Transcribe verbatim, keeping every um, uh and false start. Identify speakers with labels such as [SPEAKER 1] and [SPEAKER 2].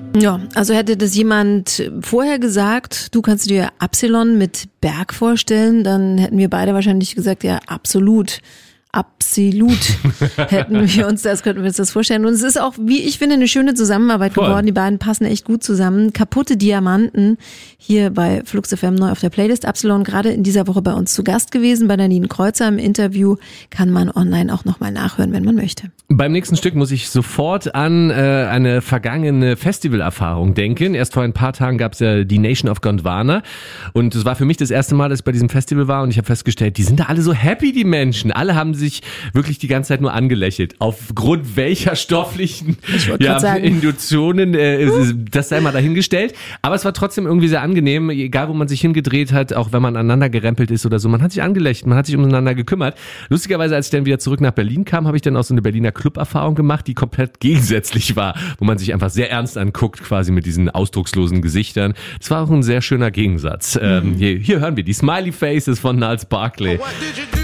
[SPEAKER 1] Ja, also hätte das jemand vorher gesagt, du kannst dir Absilon mit Berg vorstellen, dann hätten wir beide wahrscheinlich gesagt, ja, absolut. Absolut hätten wir uns das, könnten wir uns das vorstellen. Und es ist auch, wie ich finde, eine schöne Zusammenarbeit
[SPEAKER 2] Voll.
[SPEAKER 1] geworden. Die beiden passen echt gut zusammen. Kaputte Diamanten hier bei Flux F M neu auf der Playlist. Absilon gerade in dieser Woche bei uns zu Gast gewesen, bei Nadine Kreuzer im Interview. Kann man online auch nochmal nachhören, wenn man möchte.
[SPEAKER 2] Beim nächsten Stück muss ich sofort an äh, eine vergangene Festivalerfahrung denken. Erst vor ein paar Tagen gab es ja die Nation of Gondwana und es war für mich das erste Mal, dass ich bei diesem Festival war und ich habe festgestellt, die sind da alle so happy, die Menschen. Alle haben sich wirklich die ganze Zeit nur angelächelt. Aufgrund welcher stofflichen ja, Induktionen, äh, das sei mal dahingestellt. Aber es war trotzdem irgendwie sehr angenehm, egal wo man sich hingedreht hat, auch wenn man aneinander gerempelt ist oder so. Man hat sich angelächelt, man hat sich umeinander gekümmert. Lustigerweise, als ich dann wieder zurück nach Berlin kam, habe ich dann auch so eine Berliner Club-Erfahrung gemacht, die komplett gegensätzlich war, wo man sich einfach sehr ernst anguckt, quasi mit diesen ausdruckslosen Gesichtern. Das war auch ein sehr schöner Gegensatz. Mhm. Ähm, hier, hier hören wir die Smiley Faces von Gnarls Barkley.